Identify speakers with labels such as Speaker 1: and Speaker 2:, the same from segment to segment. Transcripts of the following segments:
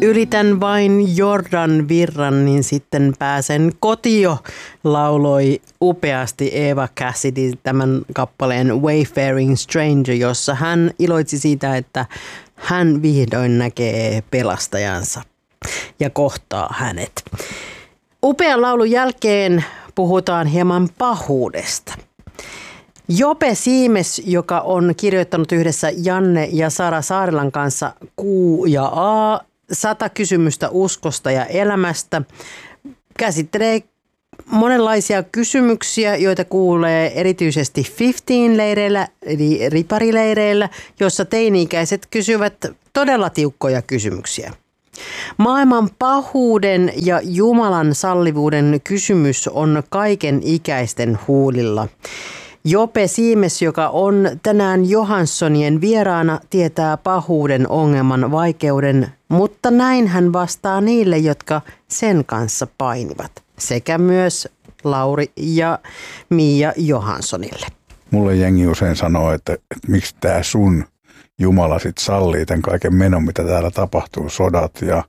Speaker 1: Ylitän vain Jordan virran, niin sitten pääsen kotio, lauloi upeasti Eva Cassidy tämän kappaleen Wayfaring Stranger, jossa hän iloitsi siitä, että hän vihdoin näkee pelastajansa ja kohtaa hänet. Upean laulun jälkeen puhutaan hieman pahuudesta. Jope Siimes, joka on kirjoittanut yhdessä Janne ja Sara Saarelan kanssa Q ja A, 100 kysymystä uskosta ja elämästä, käsittelee monenlaisia kysymyksiä, joita kuulee erityisesti 15-leireillä, eli riparileireillä, jossa teini-ikäiset kysyvät todella tiukkoja kysymyksiä. Maailman pahuuden ja Jumalan sallivuuden kysymys on kaiken ikäisten huulilla. Jope Siimes, joka on tänään Johanssonien vieraana, tietää pahuuden ongelman vaikeuden, mutta näin hän vastaa niille, jotka sen kanssa painivat, sekä myös Lauri ja Mia Johanssonille.
Speaker 2: Mulle jengi usein sanoo, että miksi tämä sun Jumala sit sallii tämän kaiken menon, mitä täällä tapahtuu, sodat ja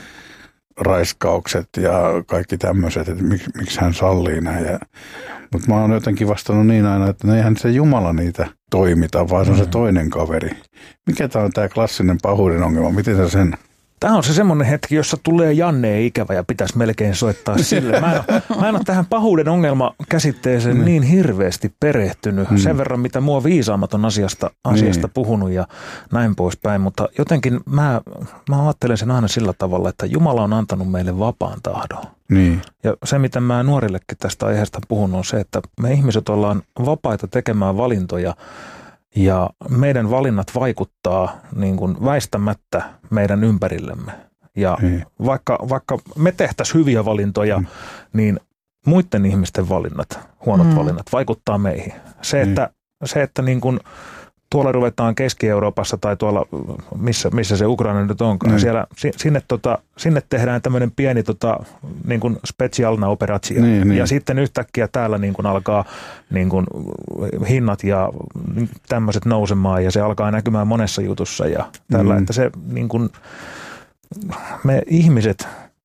Speaker 2: raiskaukset ja kaikki tämmöiset, että miksi hän sallii näin. Mutta mä oon jotenkin vastannut niin aina, että eihän se Jumala niitä toimita, vaan se on se toinen kaveri. Mikä tää on tää klassinen pahuuden ongelma? Miten sä sen?
Speaker 3: Tämä on se semmoinen hetki, jossa tulee Janne ikävä ja pitäisi melkein soittaa sille. Mä en ole tähän pahuuden ongelma-käsitteeseen niin hirveästi perehtynyt. Sen verran, mitä mua viisaammat on asiasta puhunut ja näin poispäin. Mutta jotenkin mä ajattelen sen aina sillä tavalla, että Jumala on antanut meille vapaan tahdon.
Speaker 2: Niin.
Speaker 3: Ja se, mitä mä nuorillekin tästä aiheesta puhun, on se, että me ihmiset ollaan vapaita tekemään valintoja. Ja meidän valinnat vaikuttaa niin kuin väistämättä meidän ympärillemme. Ja vaikka me tehtäisiin hyviä valintoja, niin muiden ihmisten valinnat, huonot valinnat, vaikuttaa meihin. Se, että niin kuin tuolla ruvetaan Keski-Euroopassa tai tuolla, missä se Ukraina nyt onkaan, siellä, sinne tehdään tämmöinen pieni niin kuin specialna operaatio. Ja sitten yhtäkkiä täällä niin kuin alkaa niin kuin hinnat ja tämmöiset nousemaan ja se alkaa näkymään monessa jutussa ja tällä, että se niin kuin, me ihmiset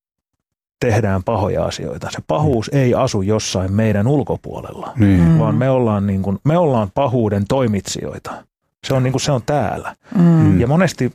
Speaker 3: tehdään pahoja asioita. Se pahuus ei asu jossain meidän ulkopuolella, vaan me ollaan pahuuden toimitsijoita. Se on niin kuin se on täällä. Ja monesti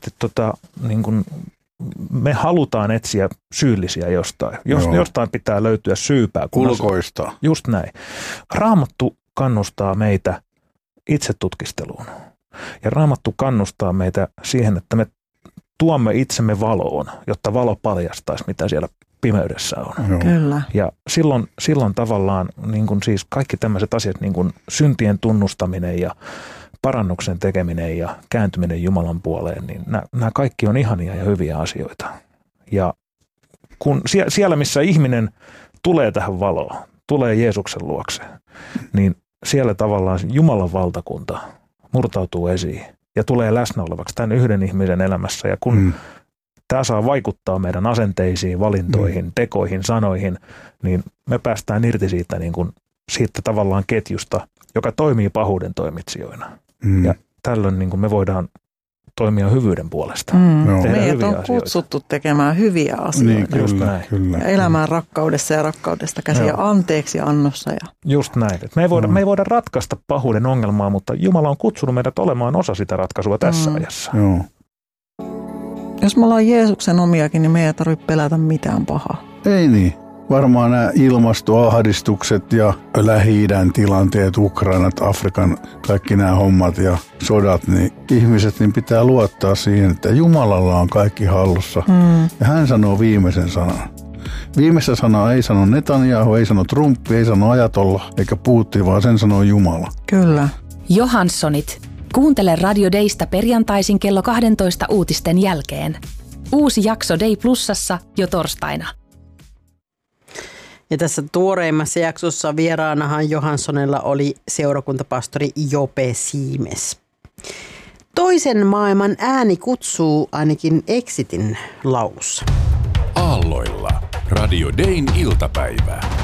Speaker 3: niin kuin me halutaan etsiä syyllisiä jostain. Jostain pitää löytyä syypää.
Speaker 2: Ulkoista.
Speaker 3: Just näin. Raamattu kannustaa meitä itsetutkisteluun. Ja Raamattu kannustaa meitä siihen, että me tuomme itsemme valoon, jotta valo paljastaisi, mitä siellä pimeydessä on.
Speaker 4: Kyllä.
Speaker 3: Ja silloin tavallaan niin kuin siis kaikki tämmöiset asiat, niin kuin syntien tunnustaminen ja parannuksen tekeminen ja kääntyminen Jumalan puoleen, niin nämä kaikki on ihania ja hyviä asioita. Ja kun siellä, missä ihminen tulee tähän valoon, tulee Jeesuksen luokse, niin siellä tavallaan Jumalan valtakunta murtautuu esiin ja tulee läsnä olevaksi tämän yhden ihmisen elämässä. Ja kun tämä saa vaikuttaa meidän asenteisiin, valintoihin, tekoihin, sanoihin, niin me päästään irti siitä tavallaan ketjusta, joka toimii pahuuden toimitsijoina. Ja tällöin niin kuin me voidaan toimia hyvyyden puolesta.
Speaker 4: Meidät on kutsuttu tekemään hyviä asioita.
Speaker 3: Niin, kyllä.
Speaker 4: Ja elämään rakkaudessa ja rakkaudesta käsin ja anteeksi annossa.
Speaker 3: Just näin. Me ei voida ratkaista pahuuden ongelmaa, mutta Jumala on kutsunut meidät olemaan osa sitä ratkaisua tässä ajassa.
Speaker 2: Joo.
Speaker 4: Jos me ollaan Jeesuksen omiakin, niin me ei tarvitse pelätä mitään pahaa.
Speaker 2: Ei niin. Varmaan nämä ilmastoahdistukset ja Lähi-idän tilanteet, Ukrainat, Afrikan, kaikki nämä hommat ja sodat, niin ihmiset niin pitää luottaa siihen, että Jumalalla on kaikki hallussa. Ja hän sanoo viimeisen sanan. Viimeistä sanaa ei sano Netanyahu, ei sano Trump, ei sano Ajatolla eikä Putin, vaan sen sanoo Jumala.
Speaker 4: Kyllä.
Speaker 5: Johanssonit. Kuuntele Radio Daysta perjantaisin kello 12 uutisten jälkeen. Uusi jakso Day Plusassa jo torstaina.
Speaker 1: Ja tässä tuoreimmassa jaksossa vieraanahan Johanssonilla oli seurakuntapastori Jope Siimes. Toisen maailman ääni kutsuu ainakin Exitin laulussa.
Speaker 6: Aalloilla. Radio Dayn iltapäivää.